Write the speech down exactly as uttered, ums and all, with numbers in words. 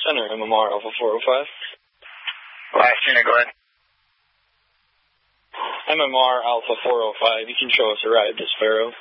Center, M M R Alpha four oh five. Last unit, go ahead. M M R Alpha four oh five, you can show us a ride to Sparrow.